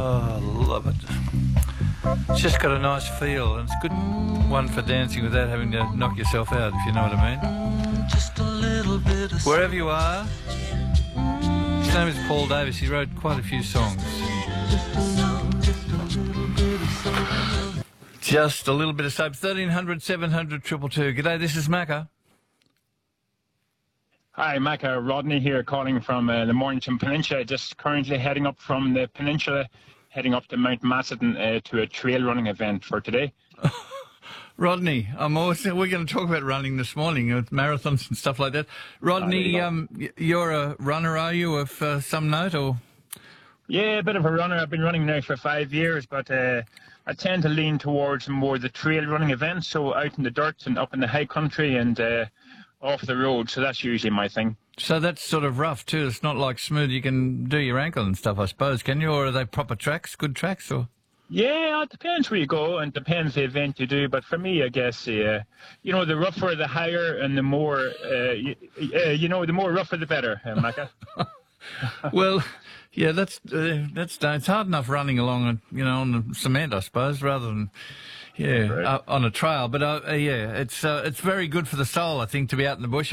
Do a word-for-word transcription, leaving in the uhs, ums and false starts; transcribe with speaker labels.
Speaker 1: Oh, love it. It's just got a nice feel, and it's a good one for dancing without having to knock yourself out, if you know what I mean.
Speaker 2: Just a little bit of
Speaker 1: Wherever you are, his name is Paul Davis. He wrote quite a few songs. Just a little bit of soap. thirteen hundred, seven hundred, two two two. G'day, this is Macca.
Speaker 3: Hi, Macca. Rodney here, calling from uh, the Mornington Peninsula. Just currently heading up from the peninsula, heading up to Mount Macedon uh, to a trail running event for today.
Speaker 1: Rodney, I'm always, we're going to talk about running this morning, with marathons and stuff like that. Rodney,
Speaker 3: uh,
Speaker 1: um, you're a runner, are you, of uh, some note, or?
Speaker 3: Yeah, a bit of a runner. I've been running now for five years, but uh, I tend to lean towards more the trail running events, so out in the dirt and up in the high country and uh, off the road, so that's usually my thing.
Speaker 1: So that's sort of rough too. It's not like smooth. You can do your ankle and stuff, I suppose, can you? Or are they proper tracks, good tracks, or?
Speaker 3: Yeah, it depends where you go and depends the event you do. But for me, I guess, uh, you know, the rougher, the higher, and the more, uh, you, uh, you know, the more rougher, the better, uh, Macca.
Speaker 1: Well, yeah, that's uh, that's it's hard enough running along, you know, on the cement, I suppose, rather than. Yeah,
Speaker 3: Right.
Speaker 1: uh, on a trail. But uh, uh, yeah, it's uh, it's very good for the soul, I think, to be out in the bush.